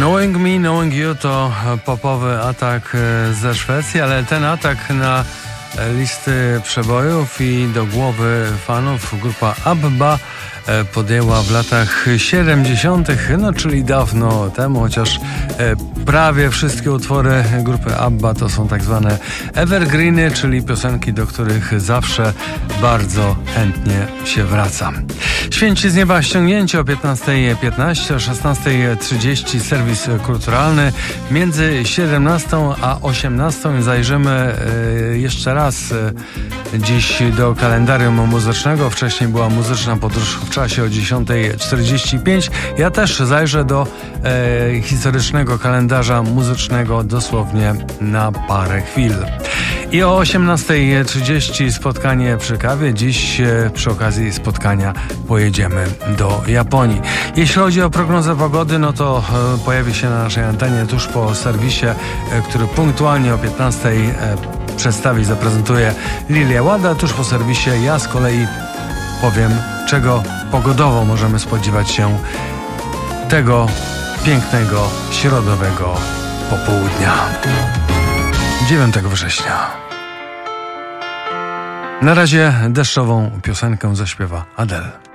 Knowing Me, Knowing You to popowy atak ze Szwecji, ale ten atak na listy przebojów i do głowy fanów grupa ABBA podjęła w latach 70., no czyli dawno temu, chociaż prawie wszystkie utwory grupy ABBA to są tak zwane evergreeny, czyli piosenki, do których zawsze bardzo chętnie się wraca. Święci z nieba ściągnięci o 15:15, o 16:30 serwis kulturalny. Między 17 a 18 zajrzymy jeszcze raz dziś do kalendarium muzycznego. Wcześniej była muzyczna podróż w czasie o 10:45. Ja też zajrzę do historycznego kalendarza muzycznego dosłownie na parę chwil. I o 18:30 spotkanie przy kawie. Dziś przy okazji spotkania pojedziemy do Japonii. Jeśli chodzi o prognozę pogody, no to pojawi się na naszej antenie tuż po serwisie, który punktualnie o 15:00 przedstawi, zaprezentuje Lilia Łada. Tuż po serwisie ja z kolei powiem, czego pogodowo możemy spodziewać się tego pięknego, środowego popołudnia 9 września. Na razie deszczową piosenkę zaśpiewa Adele.